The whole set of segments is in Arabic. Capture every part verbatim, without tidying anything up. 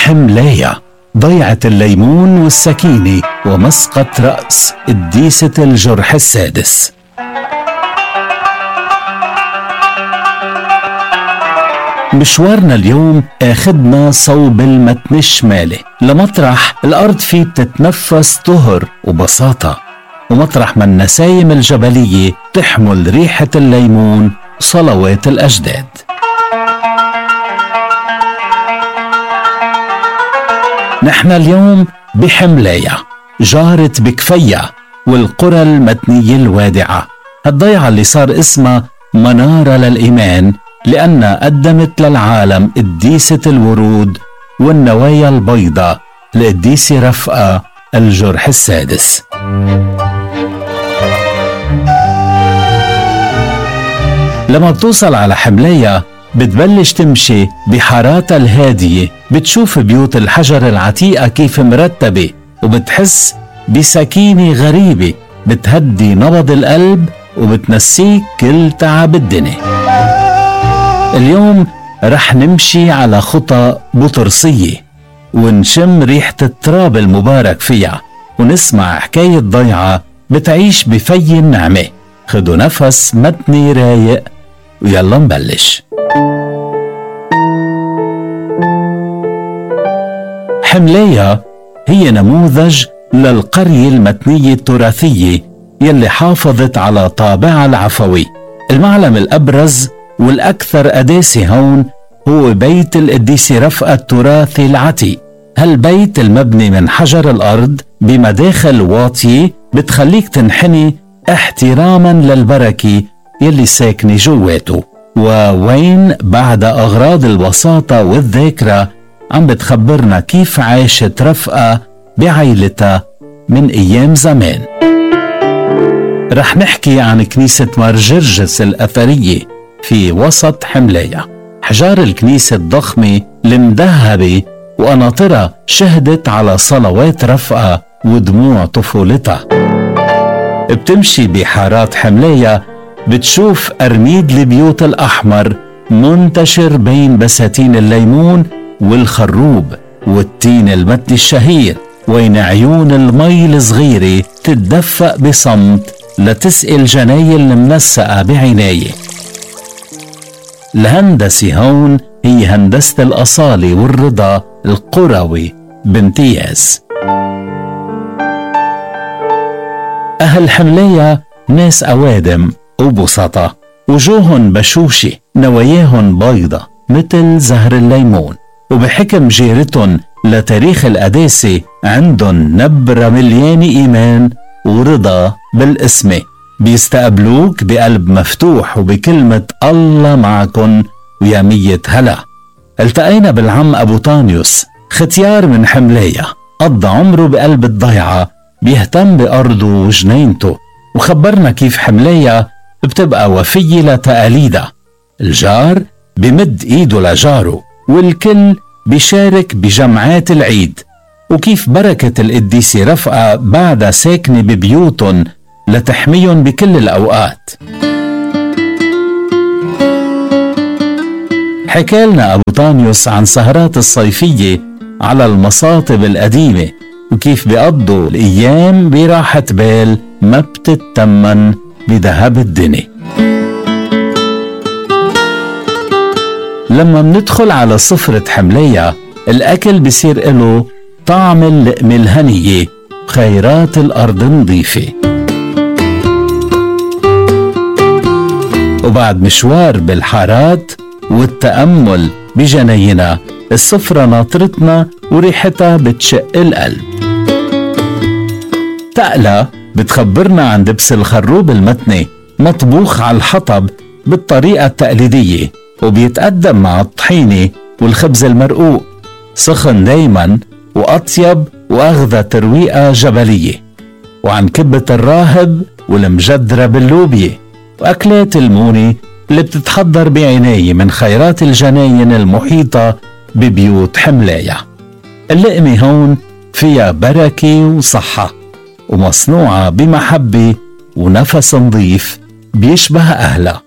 حملاية، ضيعة الليمون والسكينة ومسقط رأس قديسة الجرح السادس. مشوارنا اليوم اخدنا صوب المتن الشمالي لمطرح الأرض فيه بتتنفس طهر وبساطة، ومطرح ما النسايم الجبلية تحمل ريحة الليمون وصلوات الأجداد. نحن اليوم بحملاية، جارة بكفية والقرى المتنية الوادعة، هالضيعة اللي صار اسمها منارة للإيمان لأنها قدمت للعالم قديسة الورود والنوايا البيضاء لقديسة رفقة الجرح السادس. لما بتوصل على حملاية بتبلش تمشي بحاراتها الهادية، بتشوف بيوت الحجر العتيقة كيف مرتبة، وبتحس بسكينة غريبة بتهدي نبض القلب وبتنسيك كل تعب الدنيا. اليوم رح نمشي على خطى بطرسية ونشم ريحة التراب المبارك فيها، ونسمع حكاية ضيعة بتعيش بفي النعمة. خدوا نفس متني رايق ويلا نبلش. حملاية هي نموذج للقرية المتنية التراثية يلي حافظت على طابعها العفوي. المعلم الأبرز والأكثر قداسة هون هو بيت القديسة رفقة التراثي العتيق. هالبيت المبني من حجر الأرض بمداخل واطية بتخليك تنحني احتراما للبركة يلي ساكنة جواته، ووين بعد أغراض البساطة والذاكرة عم بتخبرنا كيف عاشت رفقة بعيلتها من أيام زمان. رح نحكي عن كنيسة مار جرجس الأثرية في وسط حملاية. حجار الكنيسة الضخمة المذهبة وقناطرها شهدت على صلوات رفقة ودموع طفولتها. بتمشي بحارات حملاية بتشوف أرميد البيوت الأحمر منتشر بين بساتين الليمون والخروب والتين المتني الشهير، وين عيون المي الصغيرة تتدفق بصمت لتسقي الجنايل المنسقة بعناية. الهندسة هون هي هندسة الأصالة والرضا القروي بامتياز. أهل حملاية ناس أوادم وبسطة، وجوهن بشوشة، نواياهن بيضة مثل زهر الليمون، وبحكم جيرتن لتاريخ القداسة عندن نبرة مليانة إيمان ورضا بالاسمة. بيستقبلوك بقلب مفتوح وبكلمة الله معكن ويا مية هلا. التقينا بالعم أبو طانيوس، ختيار من حملاية، قضى عمره بقلب الضيعة بيهتم بأرضه وجنينته، وخبرنا كيف حملاية بتبقى وفية لتقاليدها. الجار بمد ايده لجاره، والكل بيشارك بجمعات العيد، وكيف بركة القديسة رفقة بعدها ساكنة ببيوتن لتحميهم بكل الأوقات. حكالنا أبو طانيوس عن سهرات الصيفية على المصاطب القديمة، وكيف بيقضوا الأيام براحة بال ما بتتمن بذهب الدنيا. لما مندخل على صفرة حملاية الأكل بصير له طعم اللقمة الهنية وخيرات الأرض نظيفة. وبعد مشوار بالحارات والتأمل بجناينا، الصفرة ناطرتنا وريحتها بتشق القلب. تقلة بتخبرنا عن دبس الخروب المتني مطبوخ على الحطب بالطريقة التقليدية، وبيتقدم مع الطحينة والخبز المرقوق، سخن دايما وأطيب وأغذى ترويقة جبلية. وعن كبة الراهب والمجدرة باللوبية، وأكلات الموني اللي بتتحضر بعناية من خيرات الجناين المحيطة ببيوت حملاية. اللقمة هون فيها بركة وصحة، ومصنوعة بمحبة ونفس نظيف بيشبه أهلها.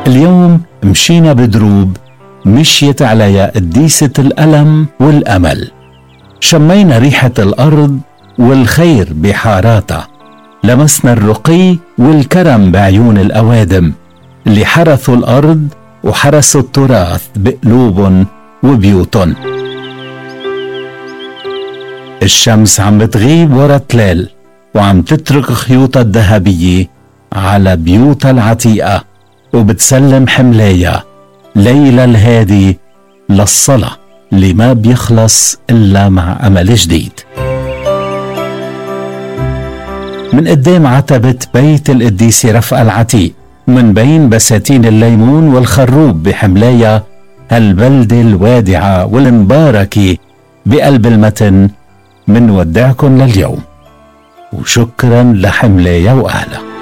اليوم مشينا بدروب مشيت عليها قديسة الألم والأمل. شمينا ريحة الأرض والخير بحاراتها، لمسنا الرقي والكرم بعيون الأوادم اللي حرثوا الأرض وحرسوا التراث بقلوبن وبيوتن. الشمس عم بتغيب ورا التلال وعم تترك خيوطها الذهبية على بيوتها العتيقة، وبتسلم حملايا ليلة الهادي للصلاة اللي ما بيخلص إلا مع أمل جديد. من قدام عتبة بيت القديسة رفقة العتيق، من بين بساتين الليمون والخروب بحملايا، هالبلدة الوادعة والمباركة بقلب المتن، من ودعكن لليوم، وشكرا لحملايا وأهلها.